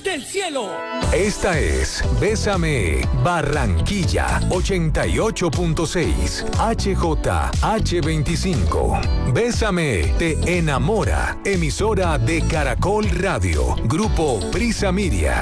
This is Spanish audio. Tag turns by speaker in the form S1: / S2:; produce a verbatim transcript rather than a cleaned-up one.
S1: del cielo.
S2: Esta es Bésame Barranquilla ochenta y ocho punto seis H J H veinticinco. Bésame te enamora. Emisora de Caracol Radio. Grupo Prisa Media.